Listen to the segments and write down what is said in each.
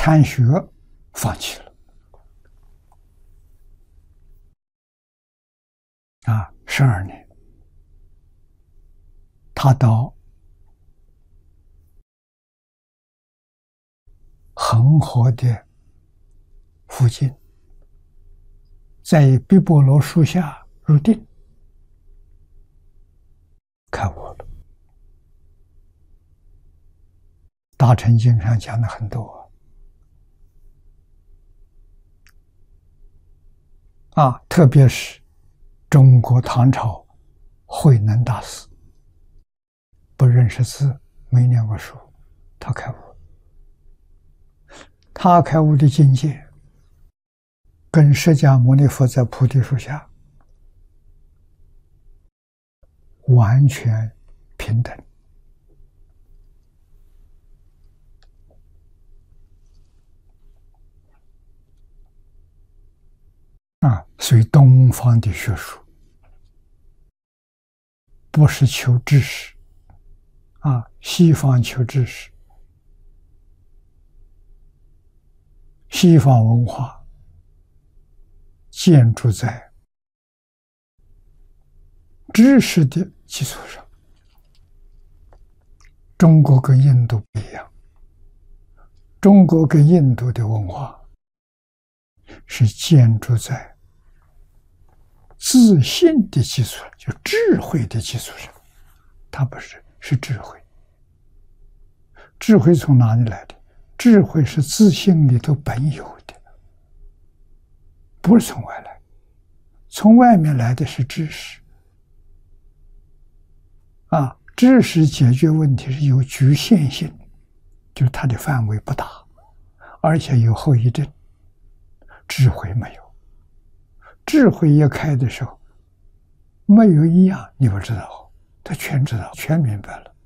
参学放弃了。12年，他到恒河的附近，在毕钵罗树下入定，开悟了。大乘经上讲的很多特别是中国唐朝慧能大师，不认识字，没念过书，他开悟。他开悟的境界跟释迦牟尼佛在菩提树下完全平等。所以东方的学术不是求知识西方求知识，西方文化建筑在知识的基础上。中国跟印度不一样，中国跟印度的文化是建筑在自信的基础上，就智慧的基础上。它不是，是智慧。智慧从哪里来的？智慧是自信里头本有的，不是从外来。从外面来的是知识知识解决问题是有局限性，就是它的范围不大，而且有后遗症。智慧没有，智慧一开的时候，没有一样你不知道，他全知道，全明白了。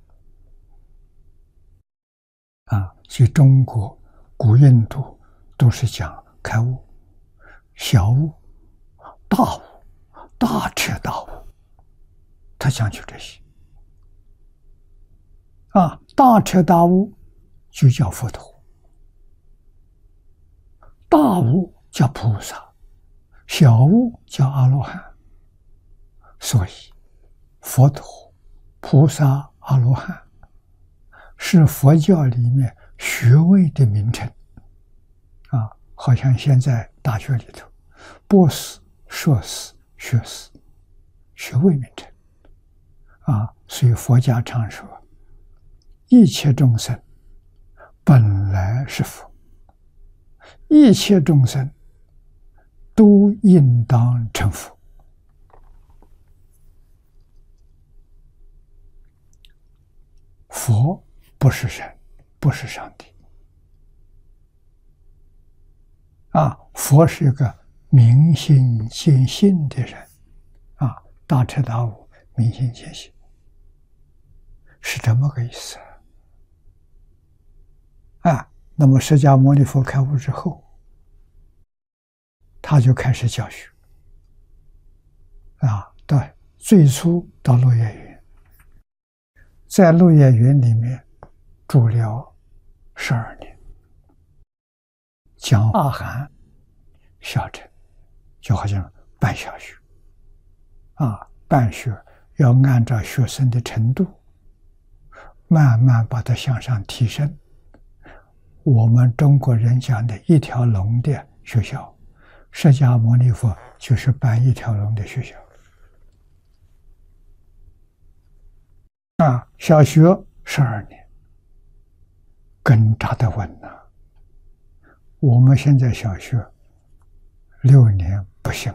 所以中国、古印度都是讲开悟、小悟、大悟、大彻大悟，他讲究这些。大彻大悟就叫佛陀，大悟叫菩萨，小悟叫阿罗汉。所以佛陀、菩萨、阿罗汉是佛教里面学位的名称好像现在大学里头博士、硕士、学士，学位名称所以佛家常说一切众生本来是佛，一切众生都应当成佛。佛不是神，不是上帝佛是一个明心见性的人大彻大悟，明心见性，是这么个意思那么释迦牟尼佛开悟之后，他就开始教学对，最初到鹿野云，在鹿野云里面住了12年，讲阿含小乘，就好像办小学办学要按照学生的程度慢慢把它向上提升。我们中国人讲的一条龙的学校，释迦牟尼佛就是办一条龙的学校小学12年，根扎得稳我们现在小学6年不行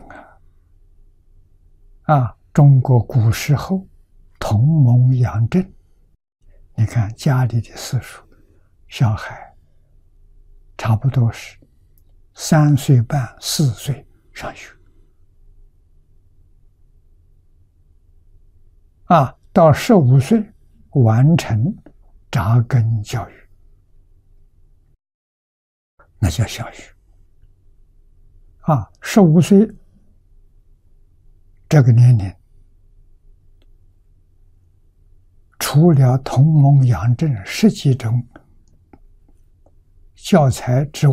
中国古时候同盟养正，你看家里的私塾，小孩差不多是3岁半、4岁上学到15岁完成扎根教育，那叫小学15岁这个年龄，除了同盟养正10几种教材之